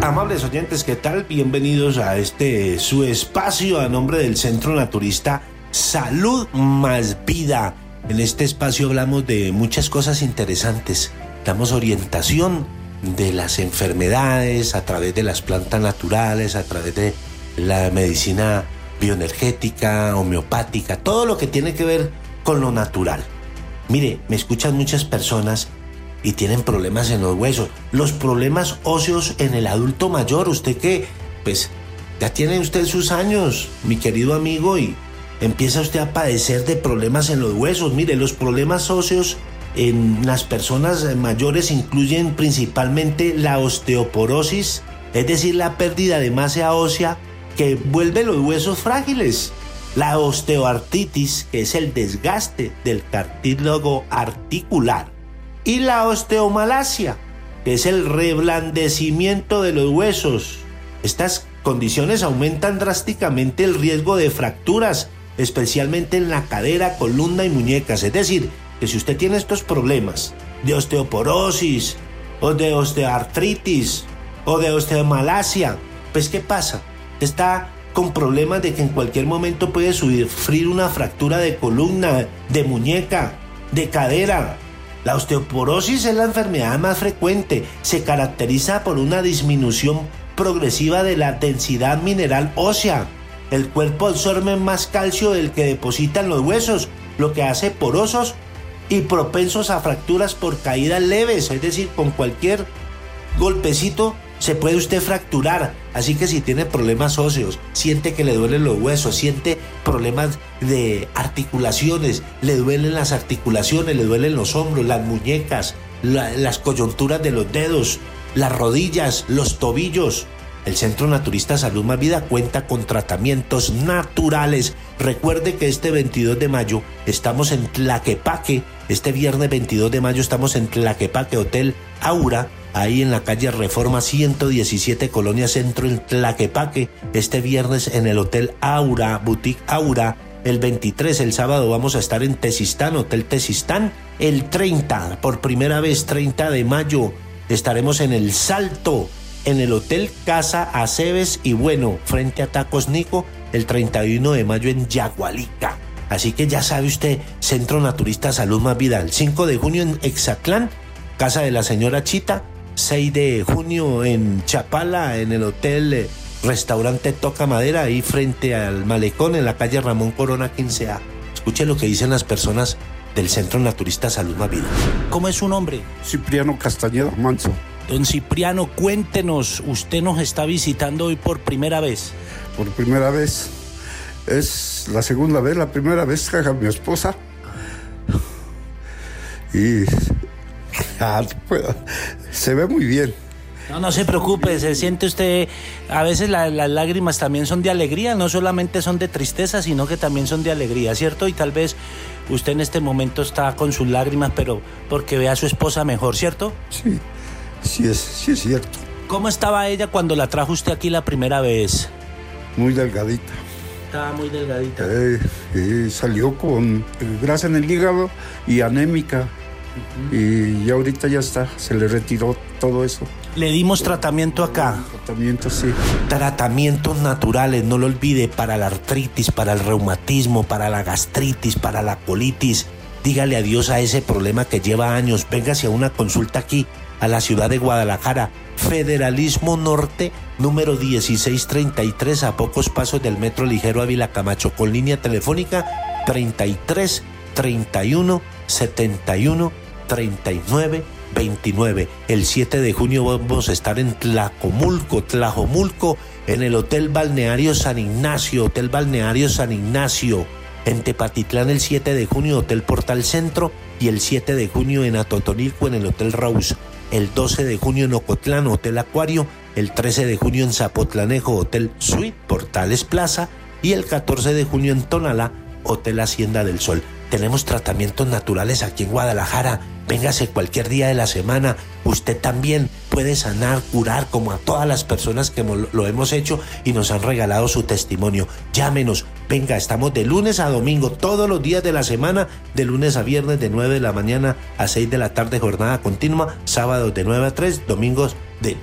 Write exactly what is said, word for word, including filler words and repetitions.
Amables oyentes, ¿qué tal? Bienvenidos a este su espacio a nombre del Centro Naturista Salud más Vida. En este espacio hablamos de muchas cosas interesantes. Damos orientación de las enfermedades a través de las plantas naturales, a través de la medicina bioenergética, homeopática, todo lo que tiene que ver con lo natural. Mire, me escuchan muchas personas y tienen problemas en los huesos, los problemas óseos en el adulto mayor. Usted que, pues, ya tiene usted sus años, mi querido amigo, y empieza usted a padecer de problemas en los huesos. Mire, los problemas óseos en las personas mayores incluyen principalmente la osteoporosis, es decir, la pérdida de masa ósea que vuelve los huesos frágiles. La osteoartritis, que es el desgaste del cartílago articular. Y la osteomalacia, que es el reblandecimiento de los huesos. Estas condiciones aumentan drásticamente el riesgo de fracturas, especialmente en la cadera, columna y muñecas. Es decir, que si usted tiene estos problemas de osteoporosis, o de osteoartritis, o de osteomalacia, pues ¿qué pasa? Está con problemas de que en cualquier momento puede sufrir una fractura de columna, de muñeca, de cadera. La osteoporosis es la enfermedad más frecuente. Se caracteriza por una disminución progresiva de la densidad mineral ósea. El cuerpo absorbe más calcio del que depositan los huesos, lo que hace porosos y propensos a fracturas por caídas leves. Es decir, con cualquier golpecito se puede usted fracturar. Así que si tiene problemas óseos, siente que le duelen los huesos, siente problemas de articulaciones, le duelen las articulaciones, le duelen los hombros, las muñecas, la, las coyunturas de los dedos, las rodillas, los tobillos. El Centro Naturista Salud más Vida cuenta con tratamientos naturales. Recuerde que este veintidós de mayo estamos en Tlaquepaque. Este viernes veintidós de mayo estamos en Tlaquepaque, Hotel Aura, ahí en la calle Reforma ciento diecisiete, Colonia Centro, en Tlaquepaque. Este viernes en el Hotel Aura, Boutique Aura. El veintitrés, el sábado, vamos a estar en Tezistán, Hotel Tezistán. El treinta, por primera vez, treinta de mayo, estaremos en El Salto, en el Hotel Casa Aceves y Bueno, frente a Tacos Nico, el treinta y uno de mayo en Yagualica. Así que ya sabe usted, Centro Naturista Salud más Vida. El cinco de junio en Exatlán, Casa de la Señora Chita. seis de junio en Chapala, en el Hotel eh, Restaurante Toca Madera, ahí frente al Malecón, en la calle Ramón Corona quince A. Escuche lo que dicen las personas del Centro Naturista Salud más Vida. ¿Cómo es su nombre? Cipriano Castañeda Manso. Don Cipriano, cuéntenos, usted nos está visitando hoy por primera vez. Por primera vez. Es la segunda vez, la primera vez que a mi esposa. Y ah, se ve muy bien. No, no se preocupe, se siente usted, a veces la, las lágrimas también son de alegría, no solamente son de tristeza, sino que también son de alegría, ¿cierto? Y tal vez usted en este momento está con sus lágrimas, pero porque ve a su esposa mejor, ¿cierto? Sí, sí es, sí es cierto. ¿Cómo estaba ella cuando la trajo usted aquí la primera vez? Muy delgadita. Estaba muy delgadita. Eh, eh, salió con grasa en el hígado y anémica. Uh-huh. Y ya ahorita ya está, se le retiró todo eso. Le dimos tratamiento acá. Tratamiento, sí. Tratamientos naturales, no lo olvide, para la artritis, para el reumatismo, para la gastritis, para la colitis. Dígale adiós a ese problema que lleva años. Véngase a una consulta aquí, a la ciudad de Guadalajara. Federalismo Norte, número dieciséis treinta y tres, a pocos pasos del Metro Ligero Ávila Camacho, con línea telefónica treinta y tres, treinta y uno, setenta y uno, treinta y nueve, veintinueve. El siete de junio vamos a estar en Tlacomulco, Tlajomulco, en el Hotel Balneario San Ignacio, Hotel Balneario San Ignacio. En Tepatitlán el siete de junio, Hotel Portal Centro, y el siete de junio en Atotonilco, en el Hotel Rose. El doce de junio en Ocotlán, Hotel Acuario. El trece de junio en Zapotlanejo, Hotel Suite, Portales Plaza. Y el catorce de junio en Tonalá, Hotel Hacienda del Sol. Tenemos tratamientos naturales aquí en Guadalajara. Véngase cualquier día de la semana. Usted también puede sanar, curar, como a todas las personas que lo hemos hecho y nos han regalado su testimonio. Llámenos. Venga, estamos de lunes a domingo, todos los días de la semana, de lunes a viernes, de nueve de la mañana a seis de la tarde, jornada continua, sábados de nueve a tres, domingos